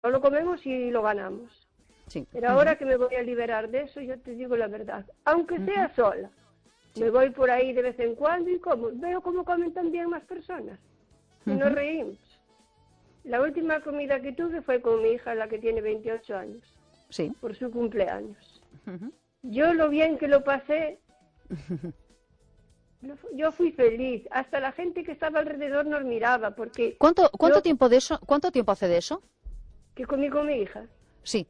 lo comemos y lo ganamos. Sí. Pero ahora que me voy a liberar de eso, yo te digo la verdad, aunque sea sola, me voy por ahí de vez en cuando y veo cómo comen también más personas. Y nos reímos. La última comida que tuve fue con mi hija, la que tiene 28 años, Sí. por su cumpleaños. Yo lo bien que lo pasé, yo fui feliz. Hasta la gente que estaba alrededor nos miraba, porque... ¿Cuánto tiempo hace de eso? Que comí con mi hija. Sí.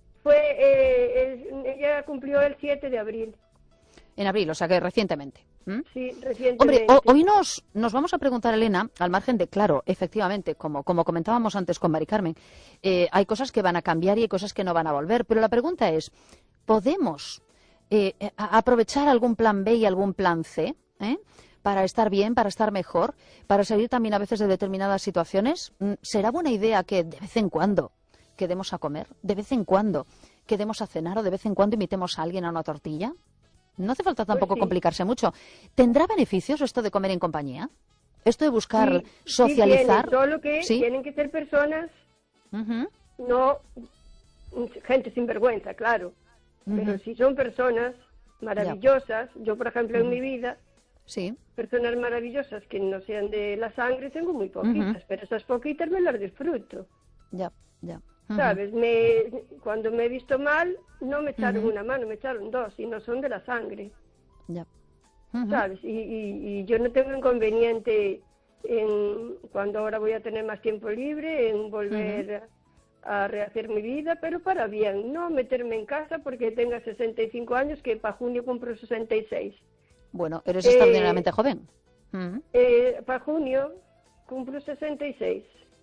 Ella cumplió el 7 de abril. En abril, o sea que recientemente. Sí, recientemente. Hombre, hoy nos vamos a preguntar, Elena, al margen de, claro, efectivamente, como comentábamos antes con Mari Carmen, hay cosas que van a cambiar y hay cosas que no van a volver, pero la pregunta es, ¿podemos aprovechar algún plan B y algún plan C para estar bien, para estar mejor, para salir también a veces de determinadas situaciones? ¿Será buena idea que de vez en cuando quedemos a comer, de vez en cuando quedemos a cenar o de vez en cuando invitemos a alguien a una tortilla? No hace falta tampoco complicarse mucho. ¿Tendrá beneficios esto de comer en compañía? Esto de buscar socializar. Sí, solo que tienen que ser personas, no gente sin vergüenza, claro. Pero si son personas maravillosas, yo por ejemplo en mi vida, personas maravillosas que no sean de la sangre tengo muy poquitas, pero esas poquitas me las disfruto. Ya. ¿Sabes? Cuando me he visto mal, no me echaron una mano, me echaron dos, y no son de la sangre. ¿Sabes? Y yo no tengo inconveniente cuando ahora voy a tener más tiempo libre, en volver a rehacer mi vida, pero para bien, no meterme en casa porque tenga 65 años, que para junio cumplo 66. Bueno, eres extraordinariamente joven. Para junio cumplo 66.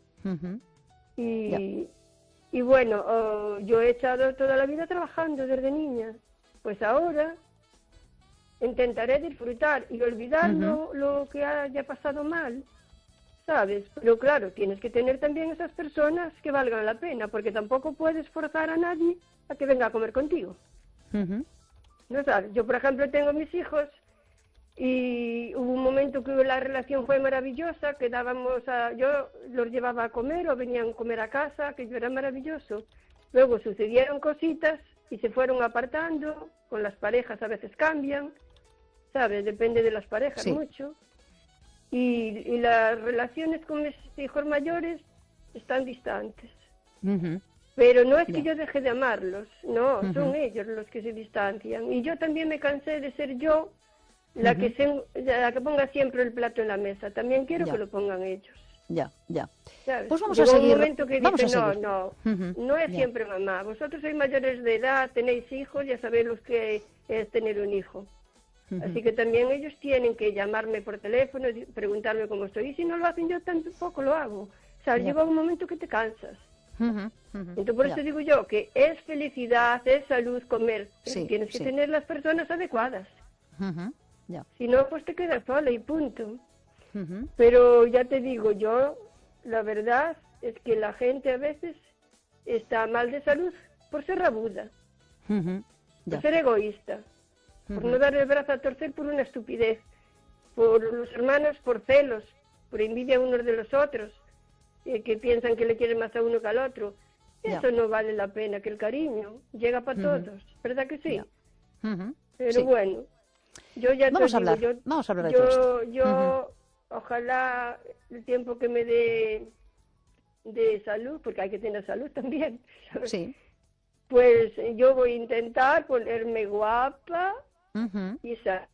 Y bueno, yo he estado toda la vida trabajando desde niña. Pues ahora intentaré disfrutar y olvidar lo que haya pasado mal, ¿sabes? Pero claro, tienes que tener también esas personas que valgan la pena, porque tampoco puedes forzar a nadie a que venga a comer contigo. ¿No sabes? Yo, por ejemplo, tengo mis hijos y hubo un momento que la relación fue maravillosa, yo los llevaba a comer o venían a comer a casa, que yo era maravilloso. Luego sucedieron cositas y se fueron apartando, con las parejas a veces cambian, ¿sabes? Depende de las parejas mucho. Y las relaciones con mis hijos mayores están distantes. Pero no es que yo deje de amarlos, no, son ellos los que se distancian. Y yo también me cansé de ser yo la que ponga siempre el plato en la mesa. También quiero que lo pongan ellos. Ya. ¿Sabes? Pues vamos a seguir. Un momento que dice, no es siempre mamá. Vosotros sois mayores de edad, tenéis hijos, ya sabéis lo que es tener un hijo. Así que también ellos tienen que llamarme por teléfono y preguntarme cómo estoy. Y si no lo hacen, yo tampoco lo hago. O sea, llega un momento que te cansas. Entonces por eso digo yo que es felicidad, es salud comer. Tienes que tener las personas adecuadas. Si no, pues te quedas sola y punto. Pero ya te digo, yo, la verdad es que la gente a veces está mal de salud por ser rabuda, por ser egoísta, por no dar el brazo a torcer por una estupidez, por los hermanos por celos, por envidia unos de los otros, que piensan que le quieren más a uno que al otro. Eso no vale la pena, que el cariño llega para todos, ¿verdad que sí? Pero bueno, yo ya vamos te a hablar, digo, vamos a hablar de todo esto. Yo ojalá el tiempo que me dé de salud, porque hay que tener salud también, ¿sabes? Pues yo voy a intentar ponerme guapa y sana.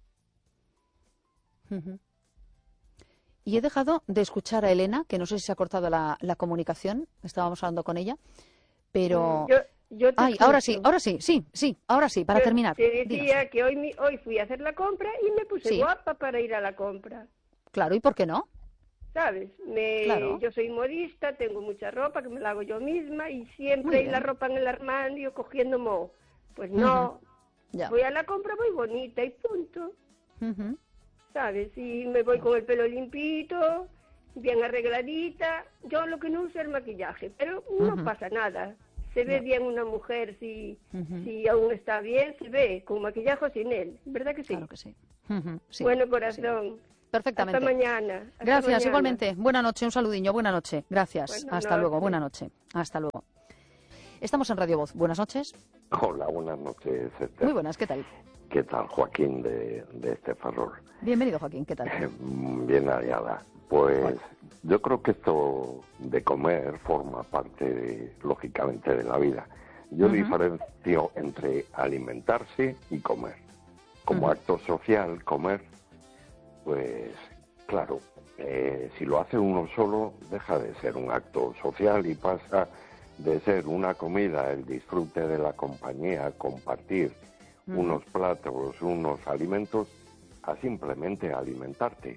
Y he dejado de escuchar a Elena, que no sé si se ha cortado la comunicación, estábamos hablando con ella, pero... ahora sí, para terminar. Te decía que hoy fui a hacer la compra y me puse guapa para ir a la compra. Claro, ¿y por qué no? ¿Sabes? Yo soy modista, tengo mucha ropa que me la hago yo misma y siempre hay la ropa en el armario cogiendo moho. Pues no, voy a la compra, voy bonita y punto. ¿Sabes? Y me voy con el pelo limpito, bien arregladita. Yo lo que no uso es el maquillaje, pero no pasa nada. Se ve bien una mujer si aún está bien, se ve con maquillaje o sin él, ¿verdad que sí? Claro que sí. Bueno, corazón, Perfectamente. Hasta mañana. Gracias, mañana. igualmente. Buena noche, un saludiño, buena noche. Gracias. Buenas Hasta luego, noches. buena noche. Hasta luego. Estamos en Radio Voz. Buenas noches. Hola, buenas noches, Esther. Muy buenas, ¿qué tal? ¿Qué tal, Joaquín de este Ferrol? Bienvenido, Joaquín, ¿qué tal? Bien hallada. Pues yo creo que esto de comer forma parte, lógicamente, de la vida. Yo diferencio entre alimentarse y comer. Como acto social, comer, pues claro, si lo hace uno solo, deja de ser un acto social y pasa de ser una comida, el disfrute de la compañía, compartir unos platos, unos alimentos, a simplemente alimentarte.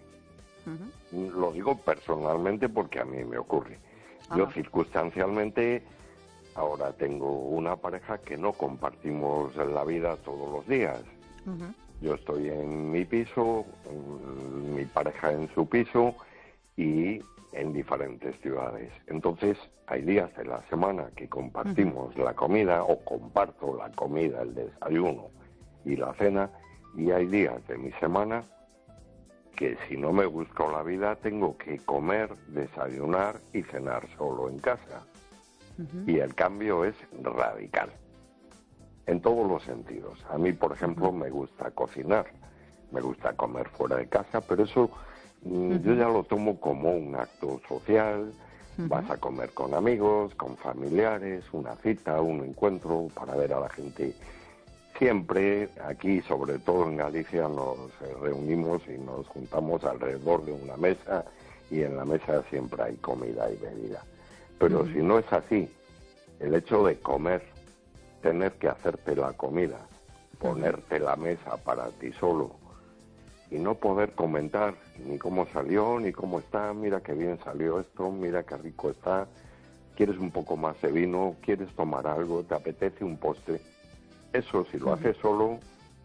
Lo digo personalmente porque a mí me ocurre. Yo circunstancialmente ahora tengo una pareja que no compartimos la vida todos los días. Yo estoy en mi piso, mi pareja en su piso y en diferentes ciudades. Entonces, hay días de la semana que compartimos la comida o comparto la comida, el desayuno y la cena, y hay días de mi semana que si no me busco la vida tengo que comer, desayunar y cenar solo en casa. Y el cambio es radical, en todos los sentidos. A mí, por ejemplo, me gusta cocinar, me gusta comer fuera de casa, pero eso yo ya lo tomo como un acto social. Vas a comer con amigos, con familiares, una cita, un encuentro para ver a la gente. Siempre aquí, sobre todo en Galicia, nos reunimos y nos juntamos alrededor de una mesa y en la mesa siempre hay comida y bebida. Pero si no es así, el hecho de comer, tener que hacerte la comida, ponerte la mesa para ti solo y no poder comentar ni cómo salió, ni cómo está, mira qué bien salió esto, mira qué rico está, quieres un poco más de vino, quieres tomar algo, te apetece un postre. Eso, si lo haces solo,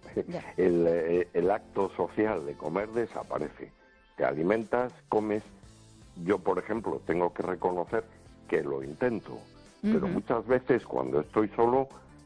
el acto social de comer desaparece. Te alimentas, comes. Yo, por ejemplo, tengo que reconocer que lo intento, pero muchas veces cuando estoy solo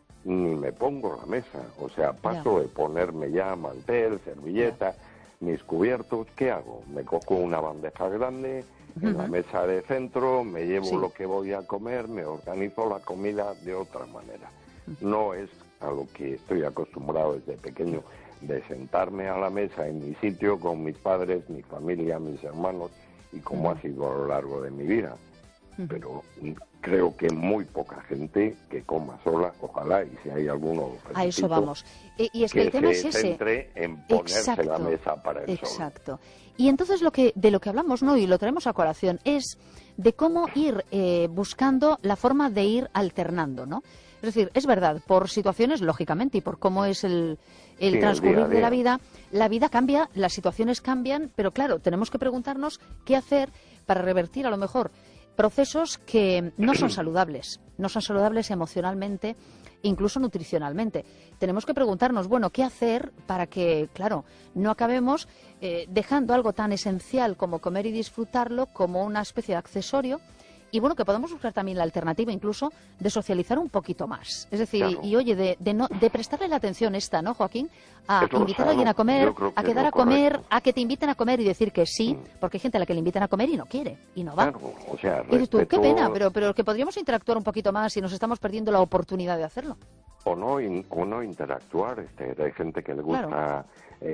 ni me pongo la mesa. O sea, paso de ponerme ya mantel, servilleta, mis cubiertos. ¿Qué hago? Me cojo una bandeja grande en la mesa de centro, me llevo lo que voy a comer, me organizo la comida de otra manera. No es a lo que estoy acostumbrado desde pequeño, de sentarme a la mesa en mi sitio con mis padres, mi familia, mis hermanos, y como ha sido a lo largo de mi vida. Pero creo que muy poca gente que coma sola, ojalá, y si hay alguno... A eso vamos. Y es que el tema es ese. Centre en ponerse la mesa para el sol. Exacto. Y entonces de lo que hablamos, ¿no?, y lo traemos a colación, es de cómo ir buscando la forma de ir alternando, ¿no? Es decir, es verdad, por situaciones, lógicamente, y por cómo es el transcurrir de la vida cambia, las situaciones cambian, pero claro, tenemos que preguntarnos qué hacer para revertir a lo mejor procesos que no son saludables emocionalmente, incluso nutricionalmente. Tenemos que preguntarnos, bueno, ¿qué hacer para que, claro, no acabemos dejando algo tan esencial como comer y disfrutarlo como una especie de accesorio? Y bueno, que podamos buscar también la alternativa incluso de socializar un poquito más. Es decir, y oye, de prestarle la atención esta, ¿no, Joaquín? A invitar a alguien a comer, a quedar a comer, a que te inviten a comer y decir que sí, porque hay gente a la que le invitan a comer y no quiere, y no va. Claro, o sea, y dices tú, qué pena, pero que podríamos interactuar un poquito más y nos estamos perdiendo la oportunidad de hacerlo. O no interactuar. Hay gente que le gusta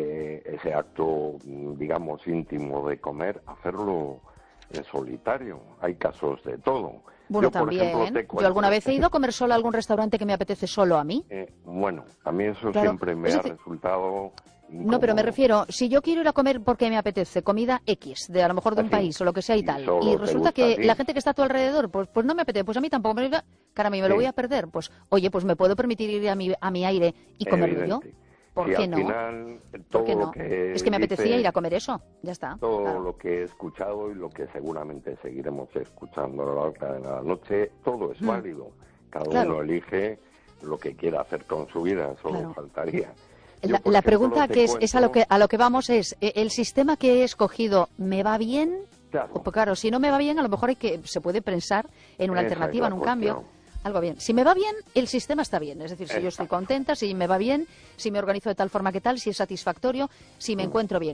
ese acto, digamos, íntimo de comer, hacerlo en solitario. Hay casos de todo. Bueno, yo, también. Por ejemplo, Yo alguna vez he ido a comer sola a algún restaurante que me apetece solo a mí. Bueno, a mí eso siempre me ha resultado incómodo. No, pero me refiero, si yo quiero ir a comer porque me apetece comida X, de a lo mejor de un país o lo que sea y tal, y resulta que la gente que está a tu alrededor, pues no me apetece, pues a mí tampoco me lo voy a perder. Pues, oye, pues me puedo permitir ir a mi aire y comerlo yo. ¿Por qué no? Final, ¿Por qué no? Es que me apetecía ir a comer eso, ya está. Todo lo que he escuchado y lo que seguramente seguiremos escuchando a lo largo de la noche, todo es válido. Cada uno elige lo que quiera hacer con su vida, solo faltaría. La pregunta que es a lo que vamos es, ¿el sistema que he escogido me va bien? Pues claro, si no me va bien, a lo mejor se puede pensar en una alternativa, en un cambio. Algo bien. Si me va bien, el sistema está bien. Es decir, si yo estoy contenta, si me va bien, si me organizo de tal forma que tal, si es satisfactorio, si me encuentro bien.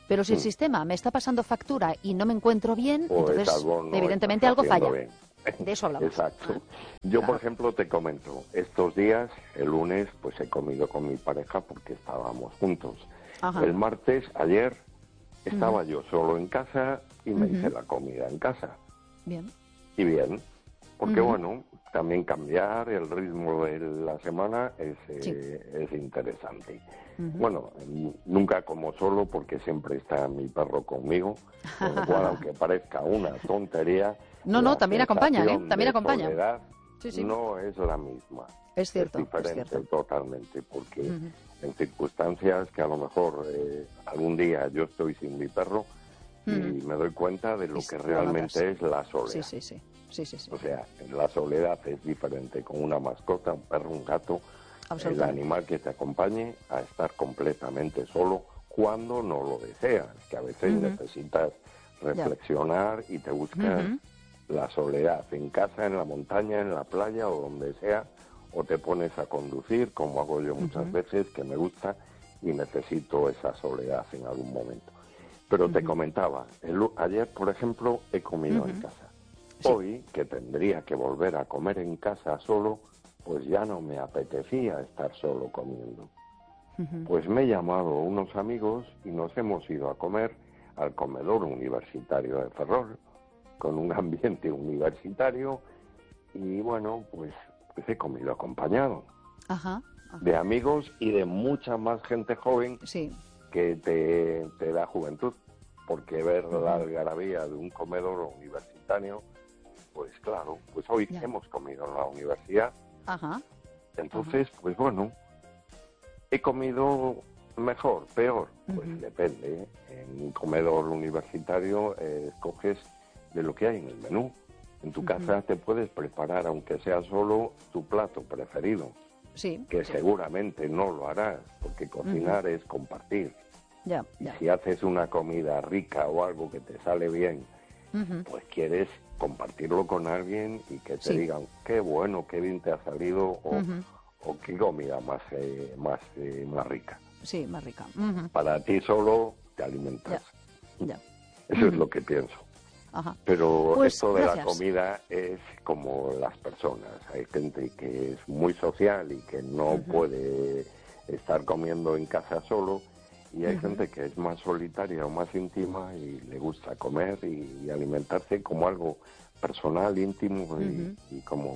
Pero si el sistema me está pasando factura y no me encuentro bien, Pues entonces no evidentemente estás algo falla. haciendo bien. De eso hablamos. Exacto. Yo, por ejemplo, te comento, estos días, el lunes, pues he comido con mi pareja porque estábamos juntos. Ajá. El martes, ayer, estaba yo solo en casa y me hice la comida en casa. Bien. Y bien, porque bueno, también cambiar el ritmo de la semana es interesante. Bueno, nunca como solo porque siempre está mi perro conmigo, con lo cual, aunque parezca una tontería, No, también acompañan, ¿eh? También acompañan. Soledad Sí. no es la misma. Es cierto, es diferente es cierto. totalmente, porque en circunstancias que a lo mejor algún día yo estoy sin mi perro y me doy cuenta de lo que realmente es la soledad. Sí. O sea, la soledad es diferente con una mascota, un perro, un gato, el animal que te acompañe, a estar completamente solo cuando no lo deseas, que a veces necesitas reflexionar y te buscas la soledad en casa, en la montaña, en la playa o donde sea, o te pones a conducir, como hago yo muchas veces, que me gusta y necesito esa soledad en algún momento. Pero te comentaba, ayer, por ejemplo, he comido en casa. Sí. Hoy, que tendría que volver a comer en casa solo, pues ya no me apetecía estar solo comiendo. Pues me he llamado a unos amigos y nos hemos ido a comer al comedor universitario de Ferrol, con un ambiente universitario, y bueno, pues he comido acompañado de amigos y de mucha más gente joven que te da juventud, porque ver la algarabía de un comedor universitario, pues claro, pues hoy hemos comido en la universidad. Entonces, pues bueno, he comido mejor, peor, pues depende. En un comedor universitario escoges de lo que hay en el menú. En tu casa te puedes preparar, aunque sea solo, tu plato preferido, que seguramente no lo harás, porque cocinar es compartir. Y si haces una comida rica o algo que te sale bien, pues quieres compartirlo con alguien y que te digan qué bueno, qué bien te ha salido o qué comida más rica. Sí, más rica. Para ti solo te alimentas. Eso es lo que pienso. Pero pues, esto de la comida es como las personas. Hay gente que es muy social y que no puede estar comiendo en casa solo, y hay gente que es más solitaria o más íntima y le gusta comer y alimentarse como algo personal, íntimo y como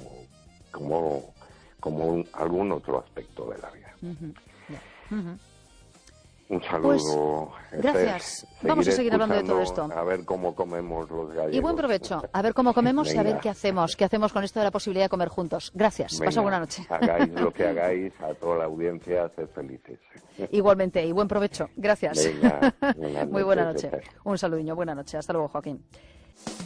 algún otro aspecto de la vida. Un saludo. Pues, gracias. Vamos a seguir hablando de todo esto. A ver cómo comemos los gallegos. Y buen provecho. A ver cómo comemos y a ver qué hacemos. ¿Qué hacemos con esto de la posibilidad de comer juntos? Gracias. Pasa buena noche. Hagáis lo que hagáis, a toda la audiencia, sed felices. Igualmente, y buen provecho. Gracias. Venga, muy buena noche. Un saludiño. Buena noche. Hasta luego, Joaquín.